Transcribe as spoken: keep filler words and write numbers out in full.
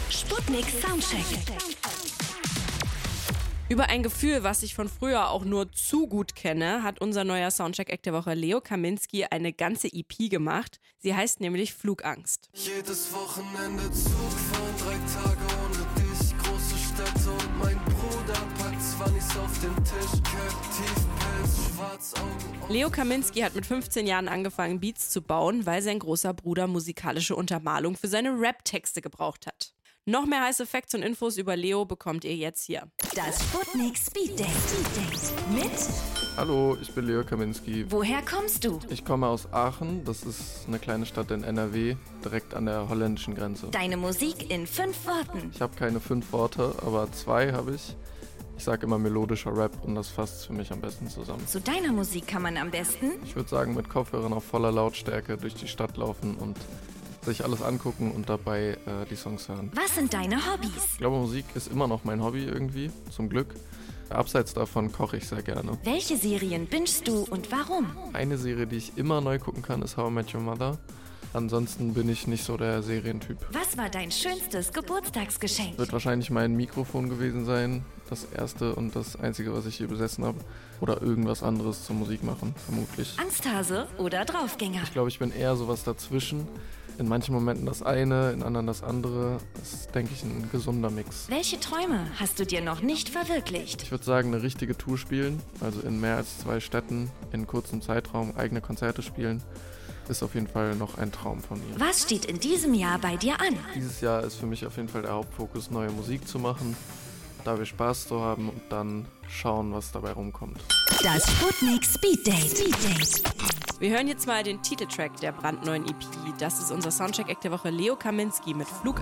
Sputnik Soundcheck. Über ein Gefühl, was ich von früher auch nur zu gut kenne, hat unser neuer Soundcheck-Act der Woche Leo Kaminski eine ganze E P gemacht. Sie heißt nämlich Flugangst. Jedes Wochenende Zug fahren, drei Tage ohne dich, große Städte und mein Bruder packt Zwannis auf den Tisch, Tiefpelz, Schwarzaugen. Leo Kaminski hat mit fünfzehn Jahren angefangen, Beats zu bauen, weil sein großer Bruder musikalische Untermalung für seine Rap-Texte gebraucht hat. Noch mehr heiße Facts und Infos über Leo bekommt ihr jetzt hier. Das Sputnik Speed Date. Mit Hallo, ich bin Leo Kaminski. Woher kommst du? Ich komme aus Aachen, das ist eine kleine Stadt in N R W, direkt an der holländischen Grenze. Deine Musik in fünf Worten. Ich habe keine fünf Worte, aber zwei habe ich. Ich sage immer melodischer Rap und das fasst für mich am besten zusammen. Zu deiner Musik kann man am besten Ich würde sagen, mit Kopfhörern auf voller Lautstärke durch die Stadt laufen und sich alles angucken und dabei äh, die Songs hören. Was sind deine Hobbys? Ich glaube, Musik ist immer noch mein Hobby irgendwie, zum Glück. Abseits davon koche ich sehr gerne. Welche Serien bingst du und warum? Eine Serie, die ich immer neu gucken kann, ist How I Met Your Mother. Ansonsten bin ich nicht so der Serientyp. Was war dein schönstes Geburtstagsgeschenk? Wird wahrscheinlich mein Mikrofon gewesen sein, das erste und das einzige, was ich je besessen habe. Oder irgendwas anderes zur Musik machen, vermutlich. Angsthase oder Draufgänger? Ich glaube, ich bin eher sowas dazwischen. In manchen Momenten das eine, in anderen das andere. Das ist, denke ich, ein gesunder Mix. Welche Träume hast du dir noch nicht verwirklicht? Ich würde sagen, eine richtige Tour spielen, also in mehr als zwei Städten, in kurzem Zeitraum eigene Konzerte spielen, ist auf jeden Fall noch ein Traum von mir. Was steht in diesem Jahr bei dir an? Dieses Jahr ist für mich auf jeden Fall der Hauptfokus, neue Musik zu machen, da wir Spaß zu haben und dann schauen, was dabei rumkommt. Das Sputnik Speed Date. Speed Date. Wir hören jetzt mal den Titeltrack der brandneuen E P. Das ist unser Soundcheck-Act der Woche Leo Kaminski mit Flug.